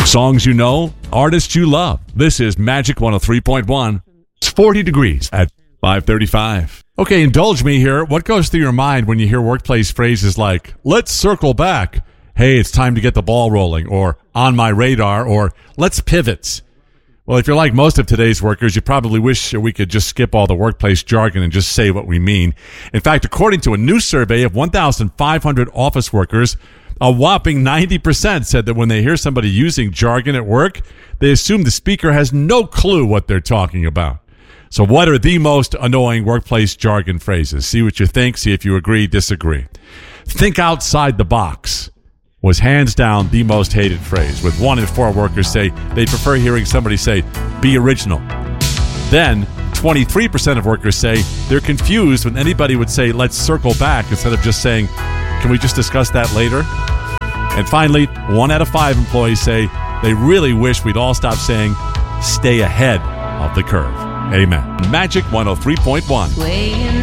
Songs you know, artists you love. This is Magic 103.1. It's 40 degrees at 5:35. Okay, indulge me here. What goes through your mind when you hear workplace phrases like, let's circle back, hey, it's time to get the ball rolling, or on my radar, or let's pivot? Well, if you're like most of today's workers, you probably wish we could just skip all the workplace jargon and just say what we mean. In fact, according to a new survey of 1,500 office workers, a whopping 90% said that when they hear somebody using jargon at work, they assume the speaker has no clue what they're talking about. So what are the most annoying workplace jargon phrases? See what you think. See if you agree, disagree. Think outside the box was hands down the most hated phrase, with 1 in 4 workers say they prefer hearing somebody say, be original. Then 23% of workers say they're confused when anybody would say, let's circle back, instead of just saying, can we just discuss that later? And finally, 1 out of 5 employees say they really wish we'd all stop saying, stay ahead of the curve. Amen. Magic 103.1.